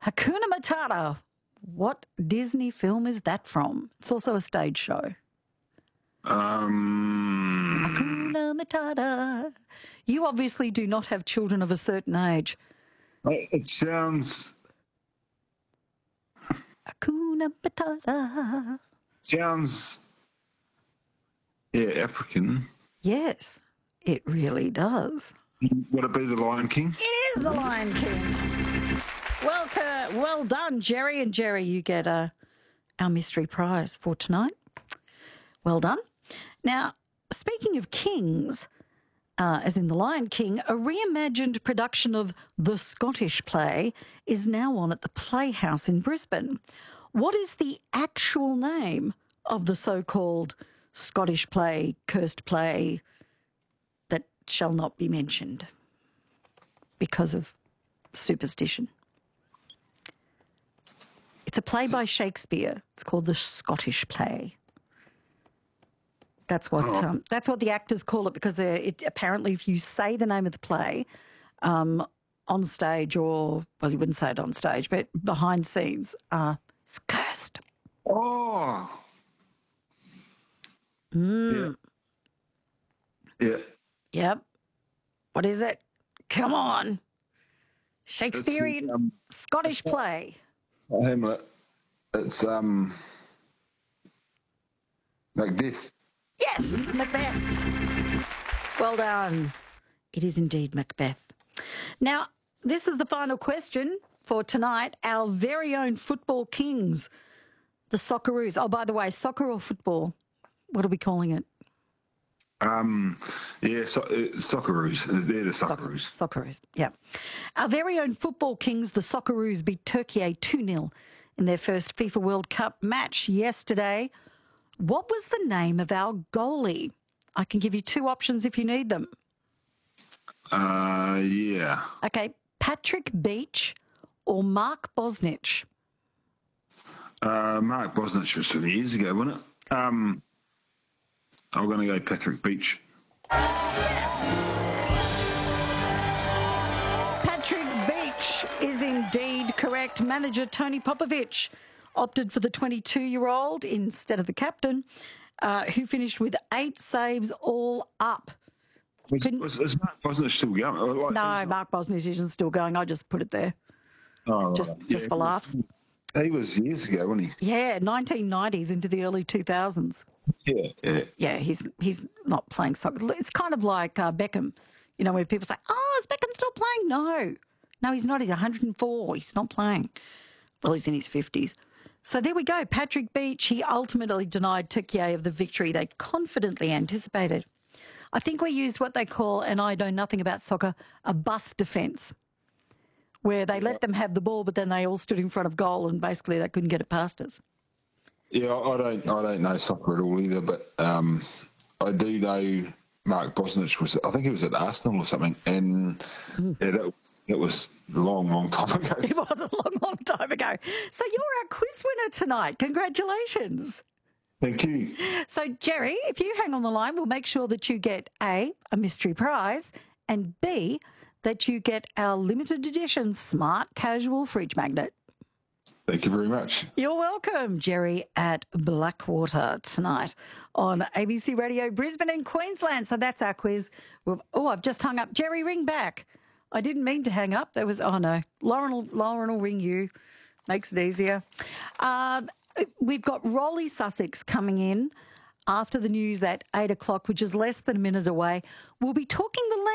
Hakuna Matata. What Disney film is that from? It's also a stage show. Hakuna Matata. You obviously do not have children of a certain age. It sounds Hakuna Matata. African. Yes, it really does. Would it be The Lion King? It is The Lion King. Well done, Jerry. And Jerry, you get our mystery prize for tonight. Well done. Now, speaking of kings, as in The Lion King, a reimagined production of the Scottish play is now on at the Playhouse in Brisbane. What is the actual name of the so-called Scottish play, cursed play, that shall not be mentioned because of superstition? It's a play by Shakespeare. It's called the Scottish play. That's what the actors call it, because apparently if you say the name of the play on stage, or, well, you wouldn't say it on stage, but behind scenes, it's cursed. Oh. Mm. Yeah. Yep. What is it? Come on. Shakespearean Scottish play. Hamlet. It's Macbeth. Yes, Macbeth. Well done. It is indeed Macbeth. Now, this is the final question for tonight. Our very own football kings, the Socceroos. Oh, by the way, soccer or football? What are we calling it? Socceroos. They're the Socceroos. Socceroos, yeah. Our very own football kings, the Socceroos, beat Turkey 2-0 in their first FIFA World Cup match yesterday. What was the name of our goalie? I can give you two options if you need them. Yeah. Okay, Patrick Beach or Mark Bosnich? Mark Bosnich was some years ago, wasn't it? I'm going to go Patrick Beach. Patrick Beach is indeed correct. Manager Tony Popovich opted for the 22-year-old instead of the captain, who finished with 8 saves all up. Is Mark Bosnich still going? No, Mark Bosnich isn't still going. I just put it there. Oh, just for laughs. He was years ago, wasn't he? Yeah, 1990s into the early 2000s. Yeah, he's not playing soccer. It's kind of like Beckham, where people say, "Oh, is Beckham still playing?" No, he's not. He's 104. He's not playing. Well, he's in his 50s. So there we go. Patrick Beach, he ultimately denied Turkey of the victory they confidently anticipated. I think we used what they call, and I know nothing about soccer, a bus defence, where they let them have the ball, but then they all stood in front of goal and basically they couldn't get it past us. Yeah, I don't know soccer at all either, but I do know Mark Bosnich I think he was at Arsenal or something, and that was a long time ago. It was a long time ago. So you're our quiz winner tonight. Congratulations. Thank you. So, Jerry, if you hang on the line, we'll make sure that you get A, a mystery prize, and B, that you get our limited edition smart casual fridge magnet. Thank you very much. You're welcome. Jerry at Blackwater tonight on ABC Radio Brisbane and Queensland. So that's our quiz. I've just hung up. Jerry, ring back. I didn't mean to hang up. No. Lauren will ring you. Makes it easier. We've got Rolly Sussex coming in after the news at 8 o'clock, which is less than a minute away. We'll be talking the